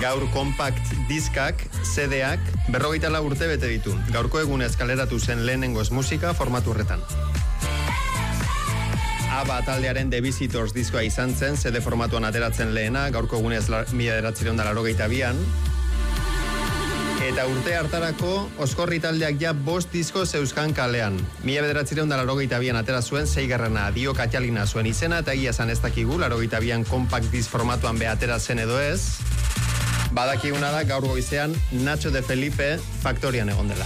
Gaur compact diskak, CD-ak, 44 urte bete ditu. Gaurko egunez kaleratu zen lehenengoz musika formatu horretan. ABBA taldearen The Visitors diskoa izan zen, CD formatuan ateratzen lehena, gaurko egunez 1982an. Eta urte hartarako, Oskorri taldeak ja 5 disko zeuzkan kalean. 1982an atera zuen 6. Dio Katalina zuen izena, eta egia esan ez dakigu, 82an compact disc formatuan be atera zen edo ez. Badakiguna da gaur goizean Nacho de Felipe Faktorian egon dela.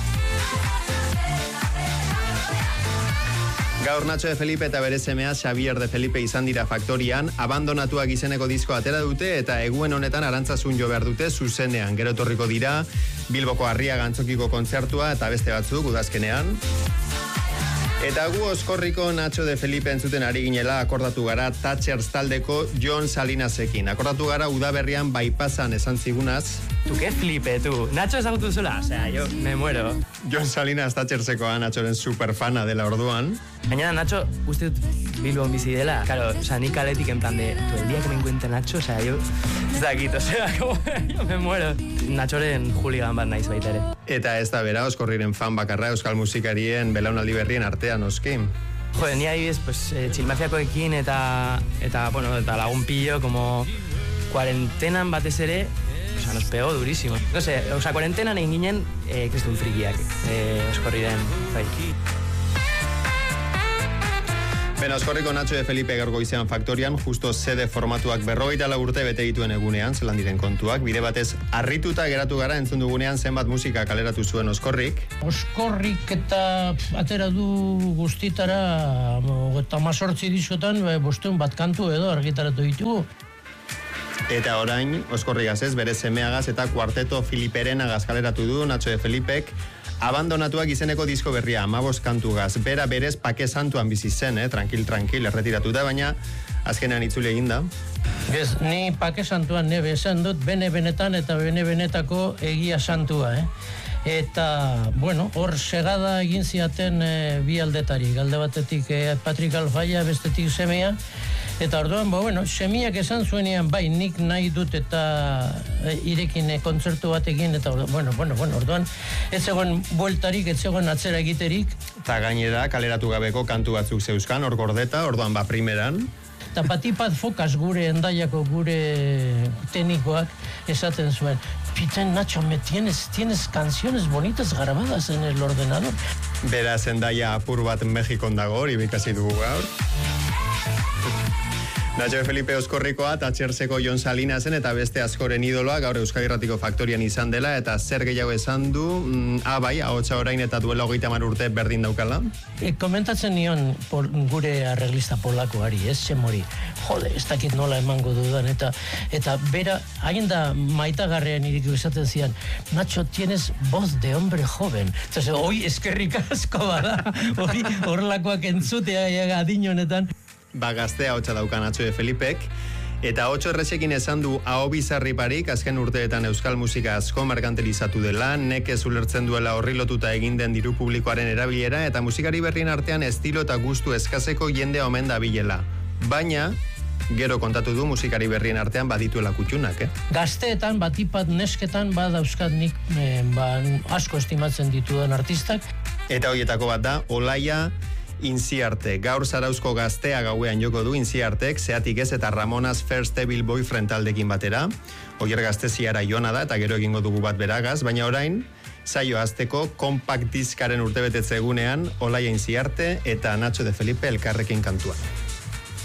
Gaur Nacho de Felipe eta bere semea Xavier de Felipe izan dira Faktorian, Abandonatuak izeneko diskoa atera dute eta eguen honetan Arantzazun jo behar dute zuzenean. Gero etorriko dira Bilboko Arriaga Antzokiko kontzertua eta beste batzuk udazkenean. Eta gu Oskorriko Nacho de Felipe entzuten ari ginela akordatu gara Thatchers taldeko Jon Salinasekin. Akordatu gara udaberrian bypassan esan zigunaz. Tu que flipe, tu. Nacho ezagutu zula, osea, yo me muero. Jon Salinas Thatchersekoa Nachoren superfana dela orduan. Gainera, Nacho, uste dut Bilbon bizi dela. Claro, osea, nik kaletik en plan de, tu el día que me encuentre Nacho, osea, yo ez dakit, osea, como, yo me muero. Nachoren hooligan bat naiz baita ere. Eta ez da bera, Oskorriren fan bakarra euskal musikarien belaunaldi berrien artean oski. Jode, ni adibidez, pues, txilmafiakoekin eta lagun pillo, como cuarentenan batez ere, o sea, nos pegó durísimo. No sé, o sea, cuarentenan egin ginen, kristun frikiak, Oskorriren, bai. Bena, Oskorriko Nacho de Felipe gaur goizean Faktorian, justo CD formatuak 44 urte bete dituen egunean, zelan diren kontuak. Bide batez, harrituta geratu gara entzun dugunean zenbat musika kaleratu zuen Oskorrik. Oskorrik eta atera du guztitara, eta 18 diskotan, 500 bat kantu edo argitaratu ditugu. Eta orain, Oskorrigaz ez, bere semeagaz eta kuarteto Filiperenagaz kaleratu du Nacho de Felipek, Abandonatuak izeneko disko berria 15 kantugaz. Bera berez Pake Santuan bizi zen, tranquil, erretiratuta, baina azkenean itzuli eginda. Ez, ni Pake Santuan nebe esan dut, benetan eta benetako egia santua, Eta, bueno, hor segada egin ziaten bi aldetari. Alde batetik Patrik Alfaia, bestetik semea. Eta orduan, semiak esan zuenean, bai, nik nahi dut eta irekin kontzertu batekin, eta orduan, ez zegoen bueltarik, ez zegoen atzera egiterik. Eta gainera, kaleratu gabeko kantu batzuk zeuzkan, hor gordeta, orduan primeran. Eta Patipat Fokas gure endaiako gure teknikoak esaten zuen, Piten, Nacho, tienes canciones bonitas grabadas en el ordenador. Beraz, endaia apur bat Mexikon dago, hori bikasi dugu gaur. Nacho de Felipe Oskorrikoa, Thatcherseko Jon Salinasen eta beste askoren idoloa, gaur Euskadi Irratiko Faktorian izan dela, eta zer gehiago esan du, bai, ahotsa orain eta duela 30 urte berdin daukala. Komentatzen nion gure arreglista polakoari, Semori, jode, ez dakit nola emango dudan, eta bera, hain da maitagarrean iriko esaten zian, Nacho, tienes voz de hombre joven. Entonces, hoi eskerrik asko bada, hori horrelakoak entzutea adinonetan. Gaztea hotza dauka Nacho de Felipek, eta 8 errezekin esan du aho bizarriparik azken urteetan euskal musika asko merkantilizatu dela, nekez ulertzen duela horri lotuta egin den diru publikoaren erabilera, eta musikari berrien artean estilo eta gustu eskaseko jendea omen dabilela. Baina, gero kontatu du musikari berrien artean badituela kutxunak, Gazteetan, batipat nesketan, badauzkat nik asko estimatzen ditudan artistak. Eta horietako bat da, Olaia Inziarte. Gaur Zarauzko Gaztea gauean joko du Inziartek, Zeatik ez eta Ramonas First Devil Boyfriend taldekin batera. Oier Gazteziara joana da, eta gero egingo dugu bat beragaz, baina orain, saio azteko compact diskaren urtebetetze egunean, Olaia Inziarte eta Nacho de Felipe elkarrekin kantuan.